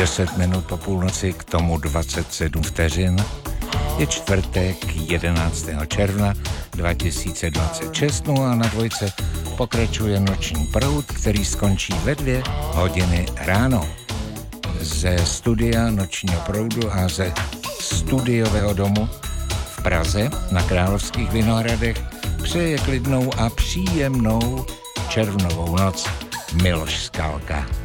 10 minut po půlnoci, k tomu 27 vteřin. Je čtvrtek 11. června 2026, no a na dvojce pokračuje noční proud, který skončí ve 2 hodiny ráno. Ze studia nočního proudu a ze studiového domu v Praze na Královských Vinohradech přeje klidnou a příjemnou červnovou noc Miloš Skalka.